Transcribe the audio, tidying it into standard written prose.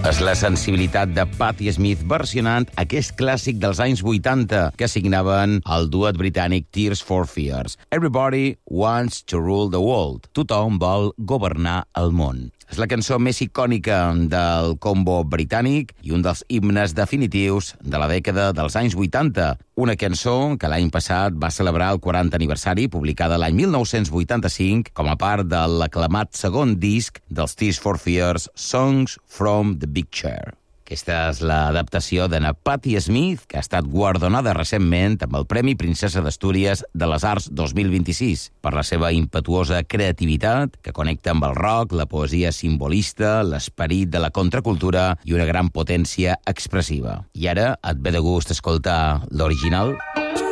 És la sensibilitat de Patti Smith versionant aquest clàssic dels anys 80 que signaven el duet britànic Tears for Fears. Everybody wants to rule the world. Tothom vol governar el món. És la cançó més icònica del combo britànic i un dels himnes definitius de la dècada dels anys 80. Una cançó que l'any passat va celebrar el 40 aniversari, publicada l'any 1985 com a part de l'aclamat segon disc dels Tears for Fears, Songs from the Big Chair. Aquesta és l'adaptació de Patti Smith, que ha estat guardonada recentment amb el Premi Princesa d'Astúries de les Arts 2026 per la seva impetuosa creativitat que connecta amb el rock, la poesia simbolista, l'esperit de la contracultura i una gran potència expressiva. I ara et ve de gust escoltar l'original?